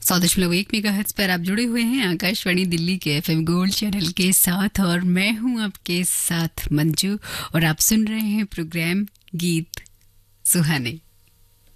100.1 पर आप जुड़े हुए हैं आकाशवाणी दिल्ली के FM गोल्ड चैनल के साथ और मैं हूं आपके साथ मंजू और आप सुन रहे हैं प्रोग्राम गीत सुहाने।